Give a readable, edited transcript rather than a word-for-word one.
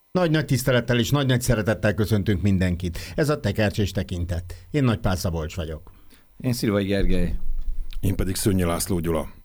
Nagy-nagy tisztelettel és nagy-nagy szeretettel köszöntünk mindenkit. Ez a Tekercs és Tekintet. Én Nagy Pál Szabolcs vagyok. Én Szilvai Gergely. Én pedig Szőnyi László Gyula.